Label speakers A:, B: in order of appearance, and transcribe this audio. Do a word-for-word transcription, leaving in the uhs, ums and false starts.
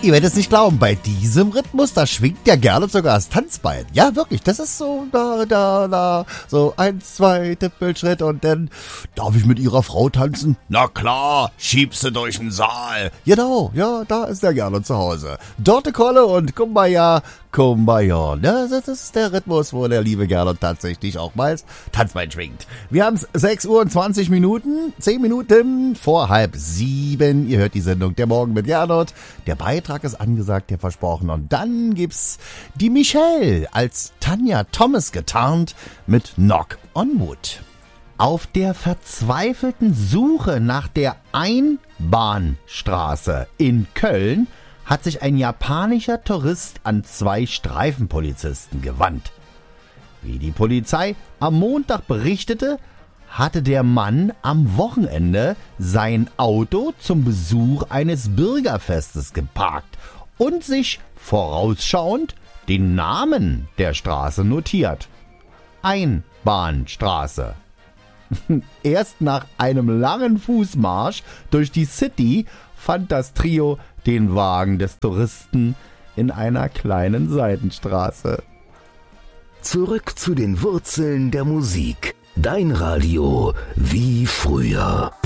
A: Ihr werdet es nicht glauben, bei diesem Rhythmus, da schwingt der Gernot sogar das Tanzbein. Ja, wirklich, das ist so, da, da, da, so eins, zwei, Tippelschritt und dann, darf ich mit ihrer Frau tanzen? Na klar, schieb sie durch den Saal. Genau, ja, da ist der Gernot zu Hause. Dorte Kolle und Kumbaya, Kumbaya. Ja, das ist der Rhythmus, wo der liebe Gernot tatsächlich auch mal das Tanzbein schwingt. Wir haben es sechs Uhr und zwanzig Minuten, zehn Minuten vor halb sieben. Ihr hört die Sendung Der Morgen mit Gernot. Der Beitrag ist angesagt, der versprochen. Und dann gibt's die Michelle als Tanja Thomas getarnt mit Knock on Wood. Auf der verzweifelten Suche nach der Einbahnstraße in Köln hat sich ein japanischer Tourist an zwei Streifenpolizisten gewandt. Wie die Polizei am Montag berichtete, hatte der Mann am Wochenende sein Auto zum Besuch eines Bürgerfestes geparkt und sich vorausschauend den Namen der Straße notiert. Einbahnstraße. Erst nach einem langen Fußmarsch durch die City fand das Trio den Wagen des Touristen in einer kleinen Seitenstraße.
B: Zurück zu den Wurzeln der Musik. Dein Radio wie früher.